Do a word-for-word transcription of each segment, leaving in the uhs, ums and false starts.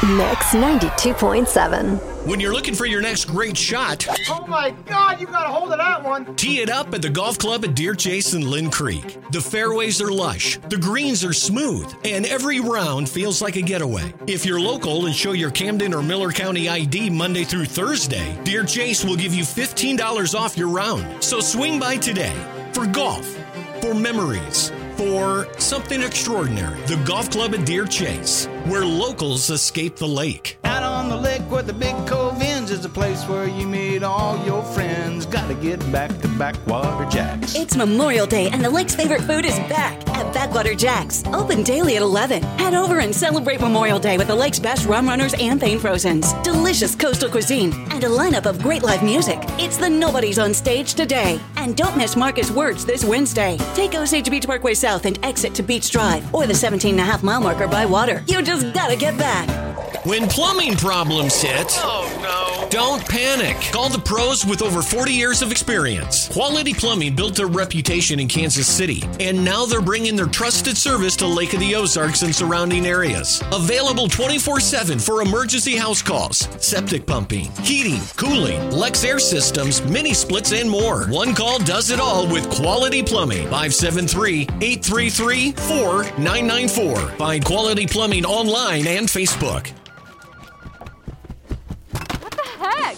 Mix ninety-two point seven. When you're looking for your next great shot, oh my God, you got a hold of that one. Tee it up at the golf club at Deer Chase and Lynn Creek. The fairways are lush, the greens are smooth, and every round feels like a getaway. If you're local and show your Camden or Miller County I D Monday through Thursday, Deer Chase will give you fifteen dollars off your round. So swing by today for golf, for memories, for something extraordinary. The golf club at Deer Chase, where locals escape the lake. Out on the lake where the big cove ends is a place where you meet all your friends. Gotta get back to Backwater Jack's. It's Memorial Day and the lake's favorite food is back at Backwater Jack's. Open daily at eleven. Head over and celebrate Memorial Day with the lake's best rum runners and Thane Frozens. Delicious coastal cuisine and a lineup of great live music. It's the Nobodies on stage today. And don't miss Marcus Words this Wednesday. Take Osage Beach Parkway South and exit to Beach Drive or the seventeen and a half mile marker by water. You just gotta get back. When plumbing problems hit, oh no, don't panic. Call the pros with over forty years of experience. Quality Plumbing built a reputation in Kansas City, and now they're bringing their trusted service to Lake of the Ozarks and surrounding areas. Available twenty-four seven for emergency house calls, septic pumping, heating, cooling, Lex Air Systems, mini splits, and more. One call does it all with Quality Plumbing. five seven three, eight three three, four nine nine four. Find Quality Plumbing online and Facebook. Heck?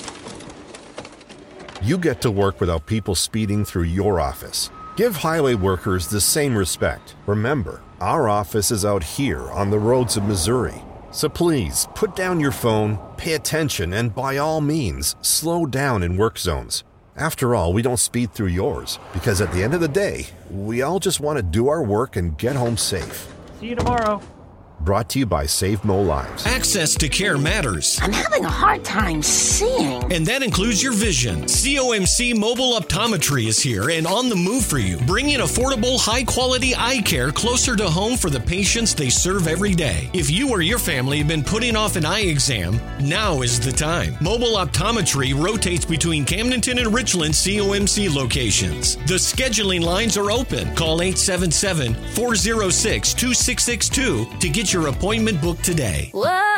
You get to work without people speeding through your office. Give highway workers the same respect. Remember, our office is out here on the roads of Missouri. So please, put down your phone, pay attention, and by all means, slow down in work zones. After all, we don't speed through yours, because at the end of the day, we all just want to do our work and get home safe. See you tomorrow. Brought to you by Save Mo Lives. Access to care matters. I'm having a hard time seeing. And that includes your vision. C O M C Mobile Optometry is here and on the move for you, bringing affordable, high-quality eye care closer to home for the patients they serve every day. If you or your family have been putting off an eye exam, now is the time. Mobile Optometry rotates between Camdenton and Richland C O M C locations. The scheduling lines are open. Call eight seven seven, four zero six, two six six two to get your appointment booked today.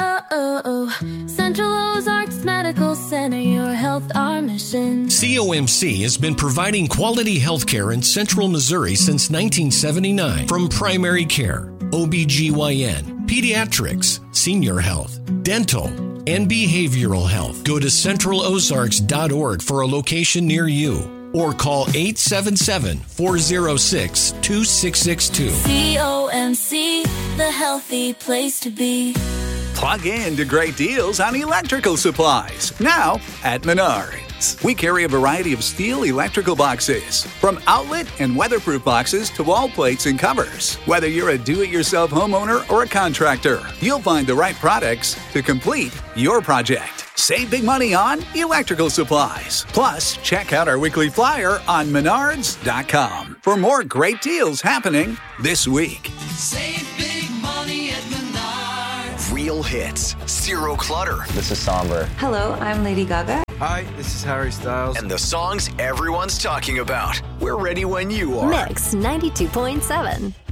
Whoa, Central Ozarks Medical Center, your health, our mission. C O M C has been providing quality health care in Central Missouri since nineteen seventy-nine. From primary care, O B G Y N, pediatrics, senior health, dental, and behavioral health. Go to central ozarks dot org for a location near you. Or call eight seven seven, four zero six, two six six two. C O M C, the healthy place to be. Plug in to great deals on electrical supplies, now at Menards. We carry a variety of steel electrical boxes, from outlet and weatherproof boxes to wall plates and covers. Whether you're a do-it-yourself homeowner or a contractor, you'll find the right products to complete your project. Save big money on electrical supplies. Plus, check out our weekly flyer on menards dot com for more great deals happening this week. Save big money at Menards. Real hits, zero clutter. This is Somber. Hello, I'm Lady Gaga. Hi, this is Harry Styles. And the songs everyone's talking about. We're ready when you are. Mix ninety-two point seven.